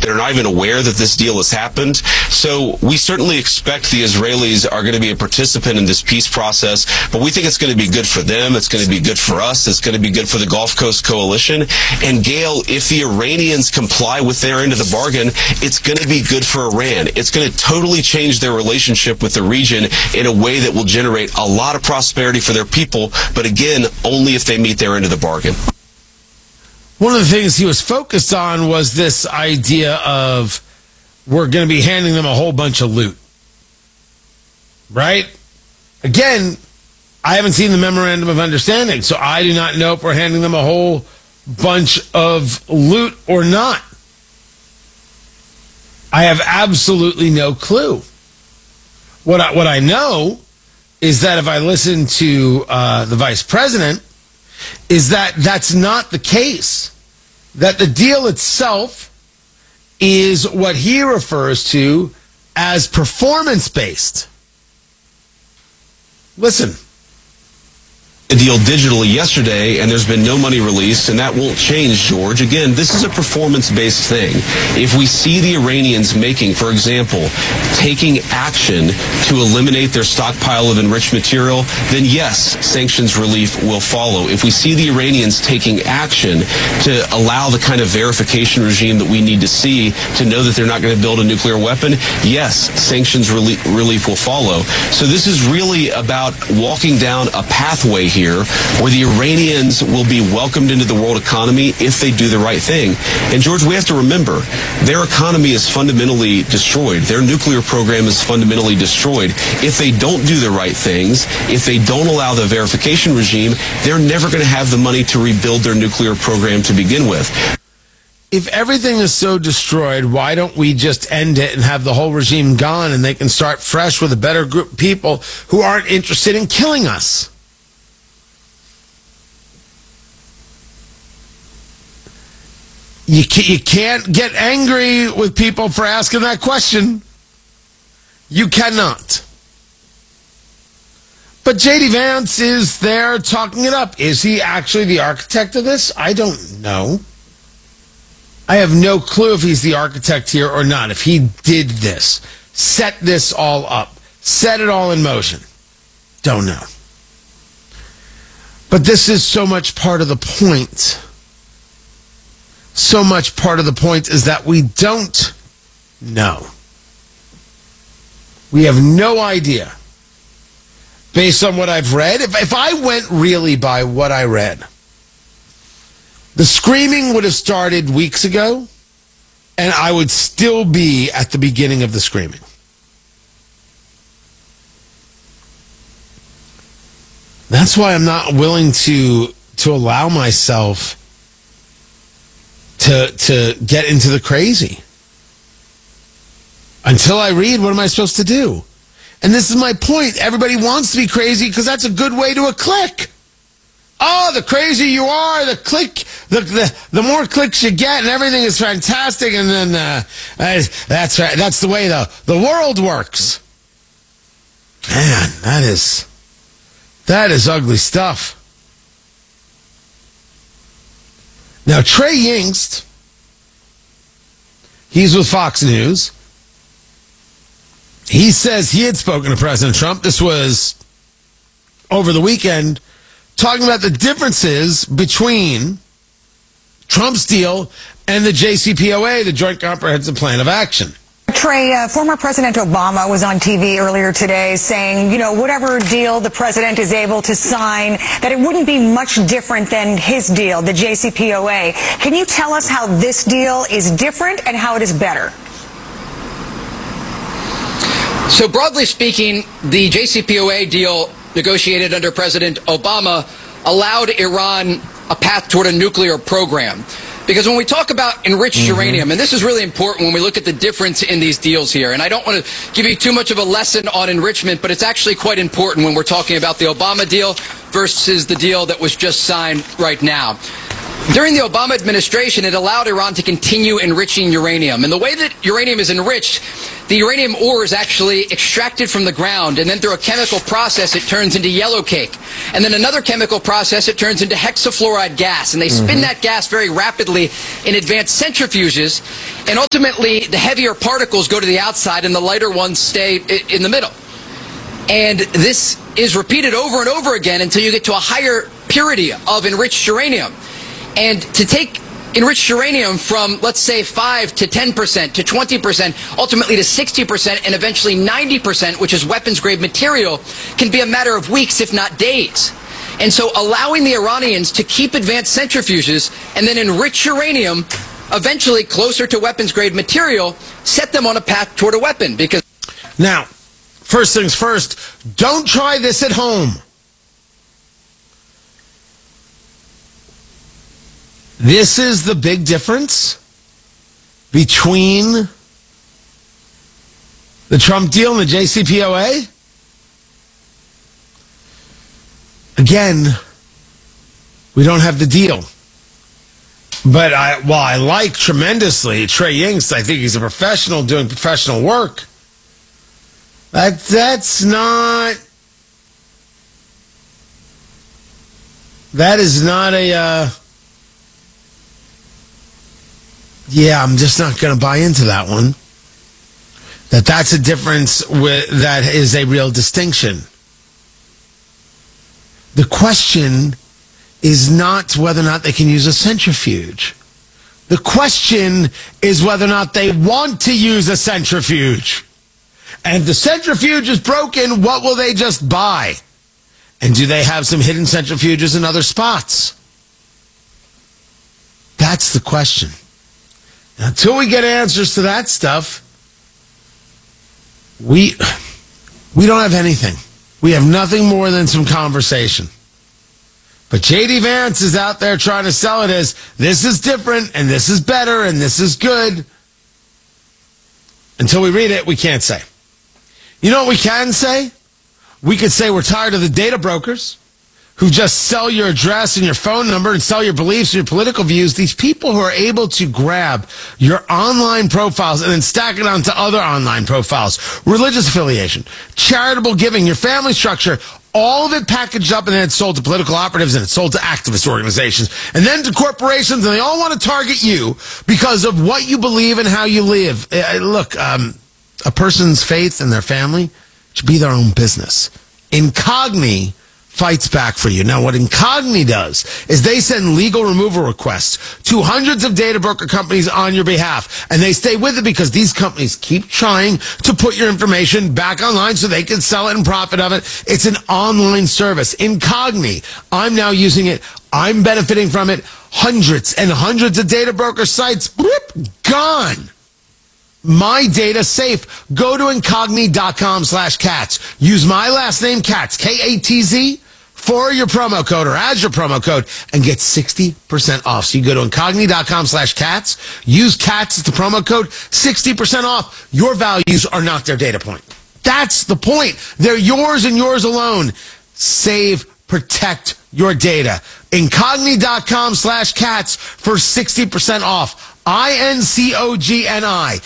that are not even aware that this deal has happened. So we certainly expect the Israelis are going to be a participant in this peace process, but we think it's going to be good for them. It's going to be good for us. It's going to be good for the Gulf Coast Coalition. And Gail, if the Iranians comply with their end of the bargain, it's going to be good for Iran. It's going to totally change their relationship with the region in a way that will generate a lot of prosperity for their people, but again, only if they meet their end of the bargain. One of the things he was focused on was this idea of we're going to be handing them a whole bunch of loot. Right? Again, I haven't seen the memorandum of understanding, so I do not know if we're handing them a whole bunch of loot or not. I have absolutely no clue. What I know is that if I listen to the vice president, is that that's not the case. That the deal itself is what he refers to as performance-based. Listen. A deal digitally yesterday, and there's been no money released, and that won't change, George. Again, this is a performance-based thing. If we see the Iranians making, for example, taking action to eliminate their stockpile of enriched material, then yes, sanctions relief will follow. If we see the Iranians taking action to allow the kind of verification regime that we need to see to know that they're not going to build a nuclear weapon, yes, sanctions relief will follow. So this is really about walking down a pathway here where the Iranians will be welcomed into the world economy if they do the right thing. And George, we have to remember, their economy is fundamentally destroyed. Their nuclear program is fundamentally destroyed. If they don't do the right things, if they don't allow the verification regime, they're never going to have the money to rebuild their nuclear program to begin with. If everything is so destroyed, why don't we just end it and have the whole regime gone and they can start fresh with a better group of people who aren't interested in killing us? You can't get angry with people for asking that question. You cannot. But J.D. Vance is there talking it up. Is he actually the architect of this? I don't know. I have no clue if he's the architect here or not. If he did this, set this all up, set it all in motion. Don't know. But this is so much part of the point. So much part of the point is that we don't know. We have no idea. Based on what I've read, if I went really by what I read, the screaming would have started weeks ago, and I would still be at the beginning of the screaming. That's why I'm not willing to allow myself to get into the crazy. Until I read, what am I supposed to do? And this is my point. Everybody wants to be crazy because that's a good way to a click. Oh, the crazier you are, the click, the more clicks you get, and everything is fantastic. And then that's right. That's the way the world works. Man, that is ugly stuff. Now, Trey Yingst, he's with Fox News. He says he had spoken to President Trump. This was over the weekend, talking about the differences between Trump's deal and the JCPOA, the Joint Comprehensive Plan of Action. Trey, former President Obama was on TV earlier today saying, whatever deal the president is able to sign, that it wouldn't be much different than his deal, the JCPOA. Can you tell us how this deal is different and how it is better? So broadly speaking, the JCPOA deal negotiated under President Obama allowed Iran a path toward a nuclear program. Because when we talk about enriched uranium, and this is really important when we look at the difference in these deals here, and I don't want to give you too much of a lesson on enrichment, but it's actually quite important when we're talking about the Obama deal versus the deal that was just signed right now. During the Obama administration, it allowed Iran to continue enriching uranium. And the way that uranium is enriched the uranium ore is actually extracted from the ground, and then through a chemical process, it turns into yellow cake. And then another chemical process, it turns into hexafluoride gas. And they spin that gas very rapidly in advanced centrifuges, and ultimately the heavier particles go to the outside and the lighter ones stay in the middle. And this is repeated over and over again until you get to a higher purity of enriched uranium. And to take enriched uranium from, let's say, 5 to 10% to 20%, ultimately to 60%, and eventually 90%, which is weapons-grade material, can be a matter of weeks, if not days. And so allowing the Iranians to keep advanced centrifuges and then enrich uranium, eventually closer to weapons-grade material, set them on a path toward a weapon. Because now, first things first, don't try this at home. This is the big difference between the Trump deal and the JCPOA. Again, we don't have the deal. But I like tremendously Trey Yingst. I think he's a professional doing professional work. That is not a... Yeah, I'm just not going to buy into that one. That's a difference that is a real distinction. The question is not whether or not they can use a centrifuge. The question is whether or not they want to use a centrifuge. And if the centrifuge is broken, what will they just buy? And do they have some hidden centrifuges in other spots? That's the question. Until we get answers to that stuff, we don't have anything. We have nothing more than some conversation. But J.D. Vance is out there trying to sell it as this is different and this is better and this is good. Until we read it, we can't say. You know what we can say? We could say we're tired of the data brokers who just sell your address and your phone number and sell your beliefs and your political views. These people who are able to grab your online profiles and then stack it onto other online profiles, religious affiliation, charitable giving, your family structure, all of it packaged up and then it's sold to political operatives and it's sold to activist organizations and then to corporations, and they all want to target you because of what you believe and how you live. Look, a person's faith and their family should be their own business. Incogni fights back for you. Now, what Incogni does is they send legal removal requests to hundreds of data broker companies on your behalf, and they stay with it because these companies keep trying to put your information back online so they can sell it and profit of it. It's an online service. Incogni. I'm now using it. I'm benefiting from it. Hundreds and hundreds of data broker sites, bloop, gone. My data safe. Go to incogni.com/cats. Use my last name, Katz, K-A-T-Z, for your promo code or as your promo code and get 60% off. So you go to incogni.com/cats, use cats as the promo code, 60% off. Your values are not their data point. That's the point. They're yours and yours alone. Save, protect your data. Incogni.com/cats for 60% off. INCOGNI.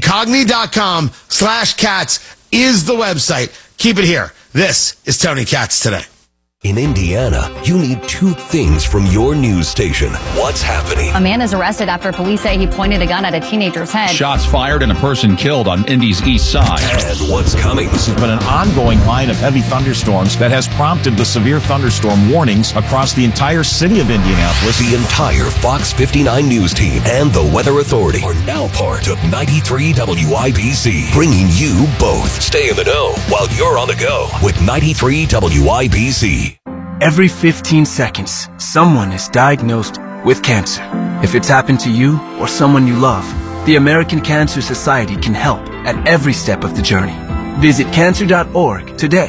Incogni.com/cats is the website. Keep it here. This is Tony Katz Today. In Indiana, you need two things from your news station. What's happening? A man is arrested after police say he pointed a gun at a teenager's head. Shots fired and a person killed on Indy's east side. And what's coming? This has been an ongoing line of heavy thunderstorms that has prompted the severe thunderstorm warnings across the entire city of Indianapolis. The entire Fox 59 news team and the Weather Authority are now part of 93 WIBC, bringing you both. Stay in the know while you're on the go with 93 WIBC. Every 15 seconds, someone is diagnosed with cancer. If it's happened to you or someone you love, the American Cancer Society can help at every step of the journey. Visit cancer.org today.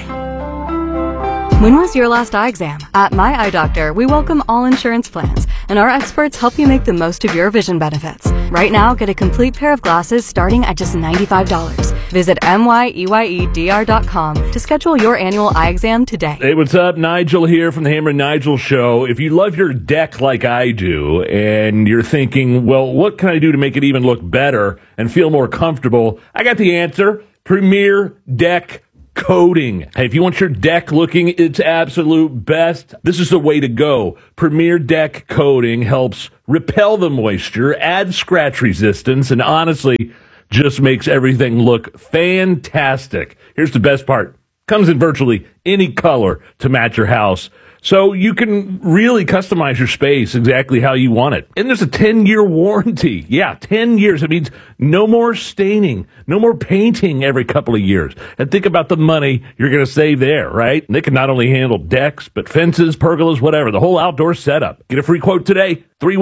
When was your last eye exam? At My Eye Doctor, we welcome all insurance plans, and our experts help you make the most of your vision benefits. Right now, get a complete pair of glasses starting at just $95. Visit myeyedr.com to schedule your annual eye exam today. Hey, what's up? Nigel here from the Hammer and Nigel Show. If you love your deck like I do, and you're thinking, well, what can I do to make it even look better and feel more comfortable? I got the answer. Premier Deck Coating. Hey, if you want your deck looking its absolute best, this is the way to go. Premier Deck Coating helps repel the moisture, add scratch resistance, and honestly, just makes everything look fantastic. Here's the best part. Comes in virtually any color to match your house. So you can really customize your space exactly how you want it. And there's a 10-year warranty. Yeah, 10 years. It means no more staining, no more painting every couple of years. And think about the money you're going to save there, right? And they can not only handle decks, but fences, pergolas, whatever, the whole outdoor setup. Get a free quote today,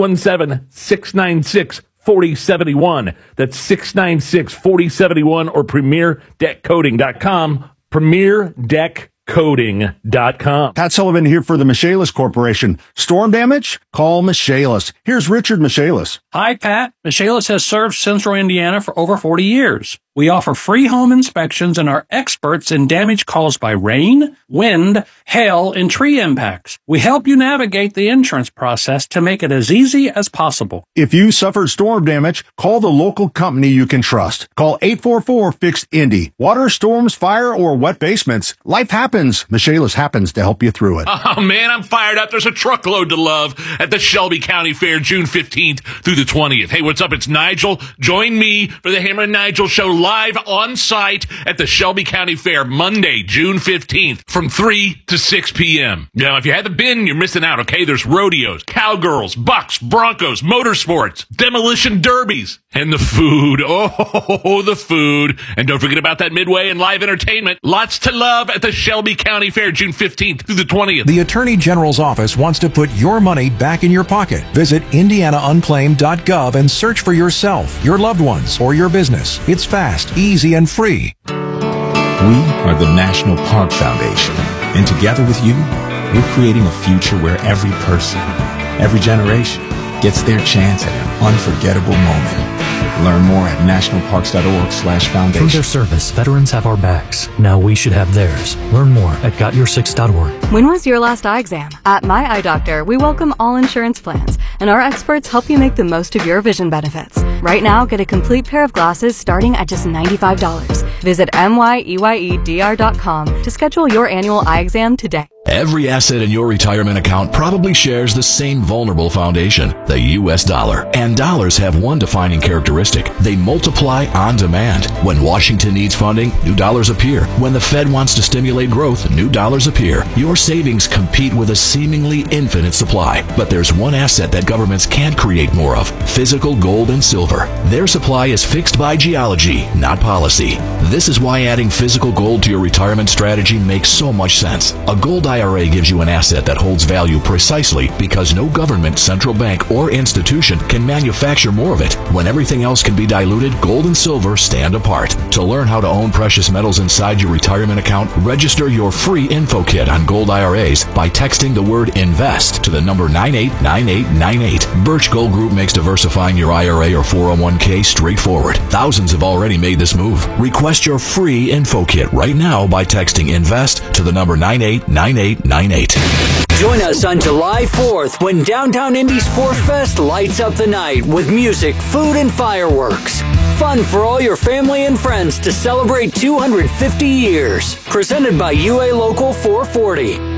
317-696-4071. That's 696-4071 or PremierDeckCoating.com. PremierDeckCoating.com. Pat Sullivan here for the Michaelis Corporation. Storm damage? Call Michaelis. Here's Richard Michaelis. Hi, Pat. Michaelis has served Central Indiana for over 40 years. We offer free home inspections and are experts in damage caused by rain, wind, hail, and tree impacts. We help you navigate the insurance process to make it as easy as possible. If you suffered storm damage, call the local company you can trust. Call 844-FIX-INDY. Water, storms, fire, or wet basements. Life happens. Michaelis happens to help you through it. Oh, man, I'm fired up. There's a truckload to love at the Shelby County Fair, June 15th through the 20th. Hey, what's up? It's Nigel. Join me for the Hammer and Nigel Show live on site at the Shelby County Fair, Monday, June 15th from 3 to 6 p.m. Now, if you haven't been, you're missing out, okay? There's rodeos, cowgirls, bucks, broncos, motorsports, demolition derbies, and the food. Oh, the food. And don't forget about that Midway and live entertainment. Lots to love at the Shelby County Fair, June 15th through the 20th. The Attorney General's office wants to put your money back in your pocket. Visit IndianaUnclaimed.gov and search for yourself, your loved ones, or your business. It's fast, easy, and free. We are the National Park Foundation, and together with you, we're creating a future where every person, every generation, gets their chance at an unforgettable moment. Learn more at nationalparks.org/foundation. Through their service, veterans have our backs. Now we should have theirs. Learn more at gotyoursix.org. When was your last eye exam? At My Eye Doctor, we welcome all insurance plans, and our experts help you make the most of your vision benefits. Right now, get a complete pair of glasses starting at just $95. Visit myeyedr.com to schedule your annual eye exam today. Every asset in your retirement account probably shares the same vulnerable foundation, the U.S. dollar. And dollars have one defining characteristic. They multiply on demand. When Washington needs funding, new dollars appear. When the Fed wants to stimulate growth, new dollars appear. Your savings compete with a seemingly infinite supply. But there's one asset that governments can't create more of: physical gold and silver. Their supply is fixed by geology, not policy. This is why adding physical gold to your retirement strategy makes so much sense. A gold IRA gives you an asset that holds value precisely because no government, central bank, or institution can manufacture more of it. When everything else can be diluted, gold and silver stand apart. To learn how to own precious metals inside your retirement account, register your free info kit on gold IRAs by texting the word INVEST to the number 989898. Birch Gold Group makes diversifying your IRA or 401k straightforward. Thousands have already made this move. Request your free info kit right now by texting INVEST to the number 989898. Join us on July 4th when Downtown Indy's Force Fest lights up the night with music, food, and fireworks. Fun for all your family and friends to celebrate 250 years. Presented by UA Local 440.